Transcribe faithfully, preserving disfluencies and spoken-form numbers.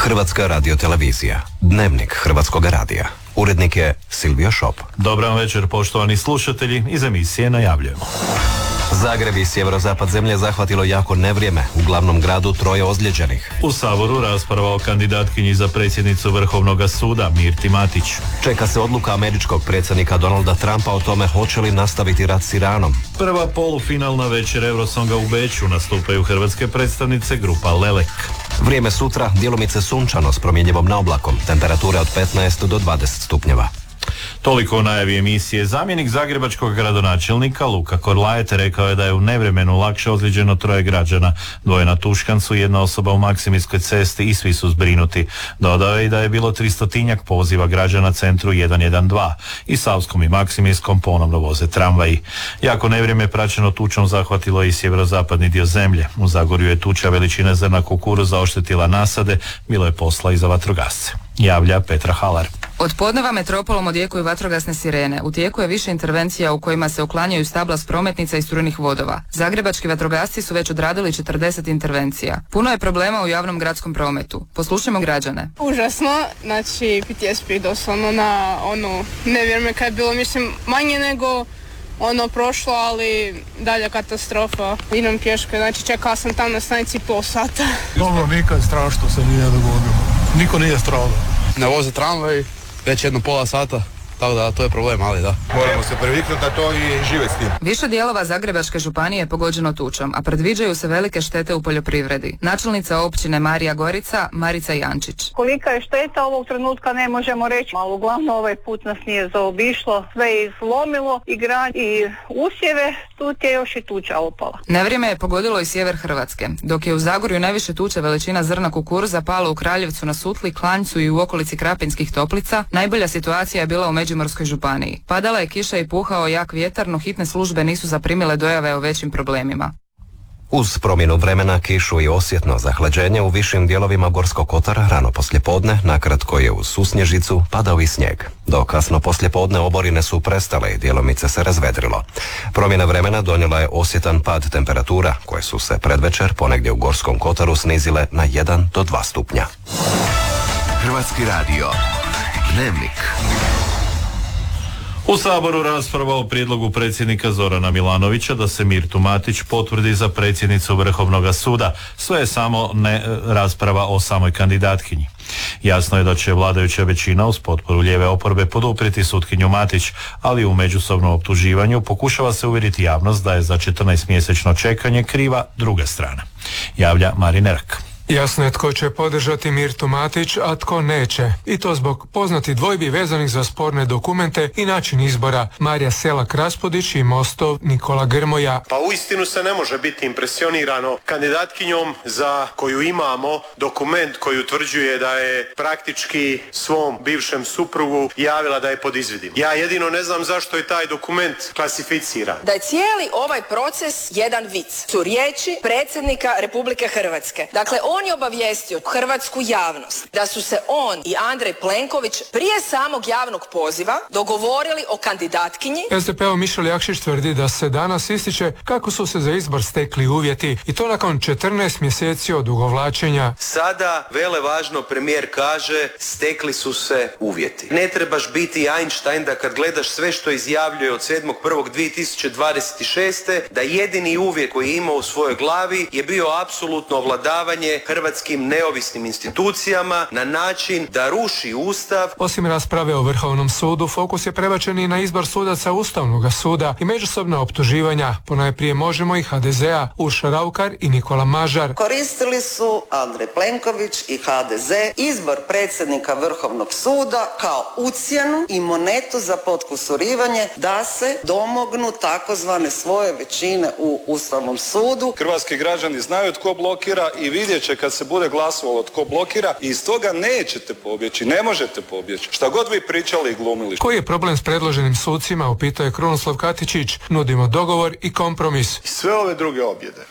Hrvatska radiotelevizija. Dnevnik Hrvatskog radija. Urednik je Silvio Šop. Dobran večer, poštovani slušatelji. Iz emisije najavljujemo. Zagreb i sjeverozapad zemlje zahvatilo jako nevrijeme. U glavnom gradu troje ozlijeđenih. U Saboru rasprava o kandidatkinji za predsjednicu Vrhovnog suda Mirti Matić. Čeka se odluka američkog predsjednika Donalda Trumpa o tome hoće li nastaviti rat s Iranom. Prva polufinalna večer Eurosonga u Beču nastupaju hrvatske predstavnice grupa Lelek. Vrijeme sutra djelomice sunčano s promjenjivom naoblakom. Temperature od petnaest do dvadeset stupnjeva. Toliko o najavi emisije. Zamjenik zagrebačkog gradonačelnika Luka Korlajet rekao je da je u nevremenu lakše ozlijeđeno troje građana. Dvoje na Tuškancu, jedna osoba u Maksimijskoj cesti i svi su zbrinuti. Dodao je i da je bilo tristotinjak poziva građana centru jedan jedan dva. I Savskom i Maksimijskom ponovno voze tramvaji. Jako nevrijeme praćeno tučom zahvatilo i sjeverozapadni dio zemlje. U Zagorju je tuča veličine zrna kukuruza oštetila nasade, bilo je posla i za vatrogasce. Javlja Petra Halar. Od podneva metropolom odjekuju vatrogasne sirene. U tijeku je više intervencija u kojima se uklanjaju stabla s prometnica i strujenih vodova. Zagrebački vatrogasci su već odradili četrdeset intervencija. Puno je problema u javnom gradskom prometu. Poslušajmo građane. Užasno, znači P T S D doslovno na ono nevjerme kad je bilo, mislim, manje nego ono prošlo, ali dalja katastrofa. Idem pješke, znači čekala sam tam na stanici pol sata. Dobro, nikad strašno se nije dogodilo. Niko nije stradao. Ne voze tramvaj već jedno pola sata, tako da to je problem, ali da. Moramo se previknuti na to i živjeti s tim. Više dijelova Zagrebačke županije je pogođeno tučom, a predviđaju se velike štete u poljoprivredi. Načelnica općine Marija Gorica, Marica Jančić. Kolika je šteta ovog trenutka ne možemo reći, ali uglavnom ovaj put nas nije zaobišlo, sve je izlomilo i grad i usjeve, tu je još i tuča opala. Nevrijeme je pogodilo i sjever Hrvatske, dok je u Zagorju najviše tuče veličina zrna kukuruza pala u Kraljevcu na Sutli, Klanjcu i u okolici Krapinskih Toplica. Najbolja situacija je bila u Međimurskoj županiji. Padala je kiša i puhao jak vjetar, no hitne službe nisu zaprimile dojave o većim problemima. Uz promjenu vremena, kišu i osjetno zahlađenje u višim dijelovima Gorskog kotara rano poslijepodne, nakratko je uz susnježicu padao i snijeg. Do kasno poslijepodne oborine su prestale i djelomice se razvedrilo. Promjena vremena donijela je osjetan pad temperatura, koje su se predvečer ponegdje u Gorskom kotaru snizile na jedan do dva stupnja. Hrvatski radio. Dnevnik. U Saboru rasprava o prijedlogu predsjednika Zorana Milanovića da se Mirtu Matić potvrdi za predsjednicu Vrhovnog suda. Sve je samo ne rasprava o samoj kandidatkinji. Jasno je da će vladajuća većina uz potporu lijeve oporbe poduprijeti sutkinju Matić, ali u međusobnom optuživanju pokušava se uvjeriti javnost da je za četrnaestomjesečno čekanje kriva druga strana. Javlja Marin Erak. Jasno je tko će podržati Mirtu Matić, a tko neće. I to zbog poznatih dvojbi vezanih za sporne dokumente i način izbora. Marija Selak-Raspudić i Mostov Nikola Grmoja. Pa uistinu se ne može biti impresionirano kandidatkinjom za koju imamo dokument koji utvrđuje da je praktički svom bivšem suprugu javila da je pod izvidima. Ja jedino ne znam zašto je taj dokument klasificiran. Da je cijeli ovaj proces jedan vic. Su riječi predsjednika Republike Hrvatske. Dakle, on je obavijestio hrvatsku javnost da su se on i Andrej Plenković prije samog javnog poziva dogovorili o kandidatkinji. S D P-ov Mišel Jakšić tvrdi da se danas ističe kako su se za izbor stekli uvjeti i to nakon četrnaest mjeseci od odugovlačenja. Sada, vele važno, premijer kaže, stekli su se uvjeti. Ne trebaš biti Einstein da kad gledaš sve što izjavljuje od sedmog prvog dvije tisuće dvadeset šeste da jedini uvjet koji je imao u svojoj glavi je bio apsolutno ovladavanje hrvatskim neovisnim institucijama na način da ruši Ustav. Osim rasprave o Vrhovnom sudu, fokus je prebačen i na izbor sudaca Ustavnog suda i međusobna optuživanja, ponajprije Možemo i H D Z-a, Urša Raukar i Nikola Mažar. Koristili su Andrej Plenković i H D Z izbor predsjednika Vrhovnog suda kao ucjenu i monetu za potkusurivanje da se domognu takozvane svoje većine u Ustavnom sudu. Hrvatski građani znaju tko blokira i vidjet će kad se bude glasovalo tko blokira i iz toga nećete pobjeći, ne možete pobjeći. Šta god vi pričali i glumili. Koji je problem s predloženim sucima, upitao je Krunoslav Katičić. Nudimo dogovor i kompromis. Sve ove druge objede